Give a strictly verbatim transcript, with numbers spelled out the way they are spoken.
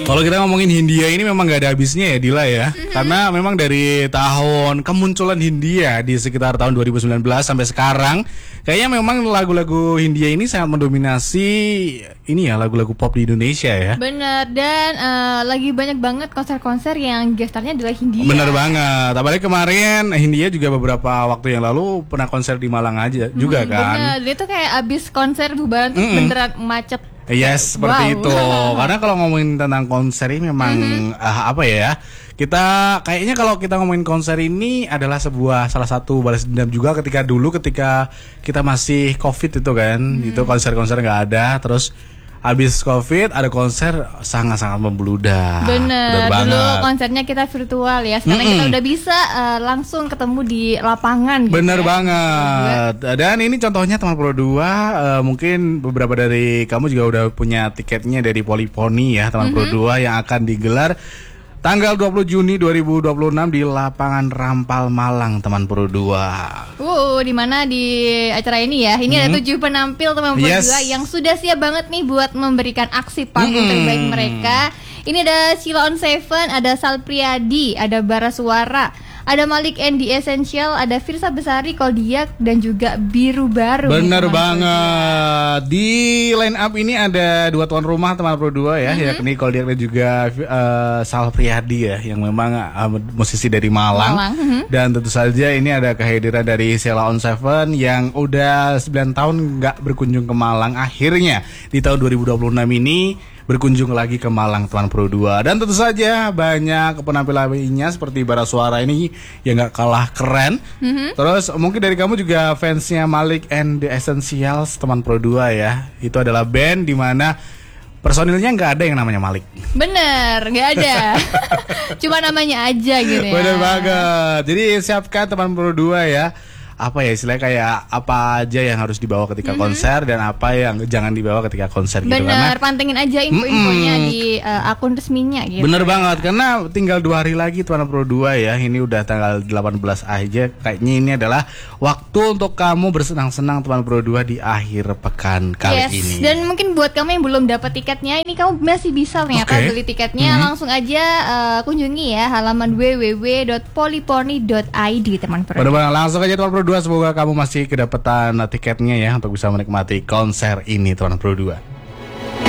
Kalau kita ngomongin Hindia ini memang gak ada habisnya ya Dila ya. Mm-hmm. Karena memang dari tahun kemunculan Hindia di sekitar tahun dua ribu sembilan belas sampai sekarang, kayaknya memang lagu-lagu Hindia ini sangat mendominasi ini ya lagu-lagu pop di Indonesia ya. Bener, dan uh, lagi banyak banget konser-konser yang gestarnya adalah Hindia. Bener banget. Apalagi kemarin Hindia juga beberapa waktu yang lalu pernah konser di Malang aja juga hmm, kan. Bener, dia tuh kayak abis konser bubaran tuh beneran macet. Yes, seperti wow. itu. Karena kalau ngomongin tentang konser ini memang mm-hmm. uh, apa ya? Kita kayaknya kalau kita ngomongin konser ini adalah sebuah salah satu balas dendam juga ketika dulu ketika kita masih Covid itu kan, mm. itu konser-konser nggak ada, terus habis Covid ada konser sangat-sangat membludak. Bener, Bener dulu konsernya kita virtual ya. Sekarang Mm-mm. kita udah bisa uh, langsung ketemu di lapangan gitu. Bener ya. banget. Dan ini contohnya teman Pro dua, uh, mungkin beberapa dari kamu juga udah punya tiketnya dari Polyphony ya teman mm-hmm. Pro dua yang akan digelar tanggal dua puluh Juni dua ribu dua puluh enam di lapangan Rampal Malang teman Pro dua. Uh, di mana di acara ini ya. Ini hmm. ada tujuh penampil teman Pro yes. dua yang sudah siap banget nih buat memberikan aksi panggung hmm. terbaik mereka. Ini ada Sheila on Seven, ada Sal Priadi, ada Bara Suara, ada Malik and the Essential, ada Firsa Besari, Kodiak, dan juga Biru Baru. Bener banget. Di line up ini ada dua tuan rumah teman Pro dua ya, mm-hmm. yakni Kodiak dan juga uh, Sal Priadi ya, yang memang uh, musisi dari Malang. Malang. Mm-hmm. Dan tentu saja ini ada kehadiran dari Sheila on Seven yang udah sembilan tahun nggak berkunjung ke Malang. Akhirnya di tahun dua ribu dua puluh enam ini berkunjung lagi ke Malang teman Pro dua. Dan tentu saja banyak penampilan lainnya seperti Bara Suara ini yang gak kalah keren. Mm-hmm. Terus mungkin dari kamu juga fansnya Malik and the Essentials teman Pro dua ya. Itu adalah band di mana personilnya gak ada yang namanya Malik. Bener, gak ada. Cuma namanya aja gitu ya. Bener banget. Jadi siapkan teman Pro dua ya. Apa ya istilahnya kayak apa aja yang harus dibawa ketika mm-hmm. konser dan apa yang jangan dibawa ketika konser gitu. Bener, pantengin aja info-infonya mm-mm. di uh, akun resminya gitu. Bener banget, karena tinggal dua hari lagi Tuan Pro dua ya. Ini udah tanggal delapan belas aja. Kayaknya ini adalah waktu untuk kamu bersenang-senang Tuan Pro dua di akhir pekan kali yes. ini. Dan mungkin buat kamu yang belum dapat tiketnya, ini kamu masih bisa ternyata okay. beli tiketnya. Mm-hmm. Langsung aja uh, kunjungi ya halaman w w w dot polyphony dot i d teman Pro. Bener-bener langsung aja Tuan Pro dua. Semoga kamu masih kedapatan tiketnya ya untuk bisa menikmati konser ini Tuan Pro dua.